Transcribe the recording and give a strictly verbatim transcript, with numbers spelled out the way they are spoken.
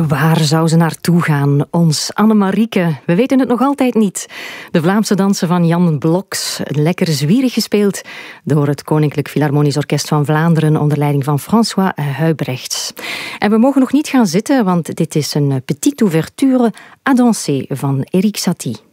Waar zou ze naartoe gaan? Ons Annemarieke. We weten het nog altijd niet. De Vlaamse dansen van Jan Bloks. Lekker zwierig gespeeld door het Koninklijk Philharmonisch Orkest van Vlaanderen onder leiding van François Huybrechts. En we mogen nog niet gaan zitten, want dit is een petite ouverture à danser van Erik Satie.